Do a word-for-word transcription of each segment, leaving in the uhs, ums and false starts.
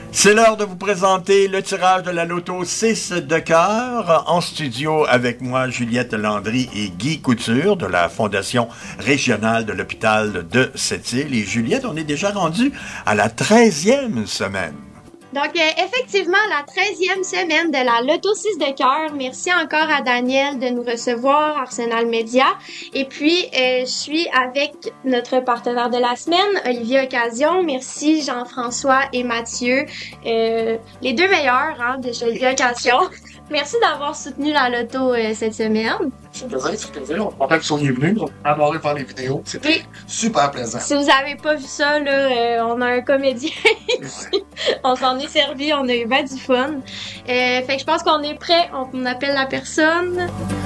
C'est l'heure de vous présenter le tirage de la Loto six de cœur. En studio avec moi, Juliette Landry et Guy Couture de la Fondation régionale de l'hôpital de Sept-Îles. Et Juliette, on est déjà rendu à la treizième semaine. Donc, euh, effectivement, la treizième semaine de la Loto six de cœur. Merci encore à Daniel de nous recevoir, Arsenal Média. Et puis, euh, je suis avec notre partenaire de la semaine, Olivier Occasion. Merci Jean-François et Mathieu, euh, les deux meilleurs hein, de chez Olivier Occasion. Merci d'avoir soutenu la Loto euh, cette semaine. C'est plaisir, c'est plaisir. On est content qu'ils soient venus. On a adoré faire les vidéos. C'était oui. super plaisant. Si vous avez pas vu ça, là, euh, on a un comédien ici. On s'en est servi, on a eu bien du fun. Euh, fait que je pense qu'on est prêt. On, on appelle la personne.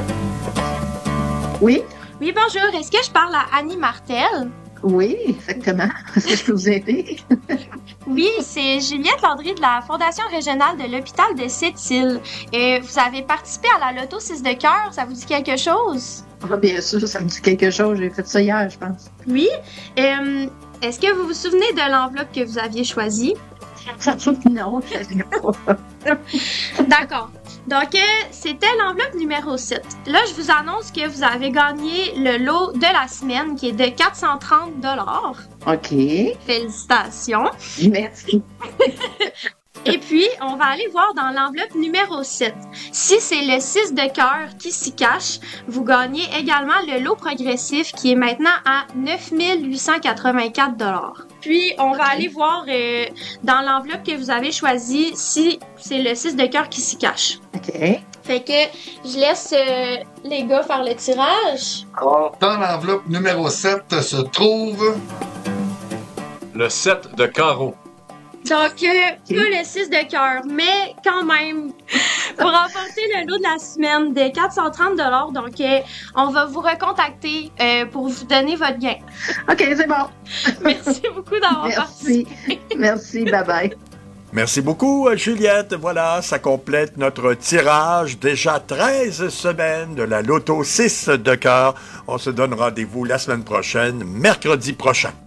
Oui. Oui, bonjour. Est-ce que je parle à Annie Martel? Oui, exactement. Est-ce que je peux vous aider? Oui, c'est Juliette Landry de la Fondation régionale de l'hôpital de Sept-Îles. Euh, vous avez participé à la Loto six de cœur, ça vous dit quelque chose? Ah, bien sûr, ça me dit quelque chose. J'ai fait ça hier, je pense. Oui. Euh, est-ce que vous vous souvenez de l'enveloppe que vous aviez choisie? Non, je ne sais pas. D'accord. Donc, euh, c'était l'enveloppe numéro sept. Là, je vous annonce que vous avez gagné le lot de la semaine qui est de quatre cent trente dollars. OK. Félicitations. Merci. Et puis, on va aller voir dans l'enveloppe numéro sept. Si c'est le six de cœur qui s'y cache, vous gagnez également le lot progressif qui est maintenant à neuf mille huit cent quatre-vingt-quatre dollars. Puis, on va aller voir euh, dans l'enveloppe que vous avez choisie si c'est le six de cœur qui s'y cache. OK. Fait que je laisse euh, les gars faire le tirage. Alors, dans l'enveloppe numéro sept se trouve le sept de carreau. Donc, euh, pas le six de cœur, mais quand même, pour remporter le lot de la semaine de quatre cent trente dollars, donc euh, on va vous recontacter euh, pour vous donner votre gain. OK, c'est bon. Merci beaucoup d'avoir Merci. participé. Merci, bye-bye. Merci beaucoup, Juliette. Voilà, ça complète notre tirage. Déjà treize semaines de la Loto six de cœur. On se donne rendez-vous la semaine prochaine, mercredi prochain.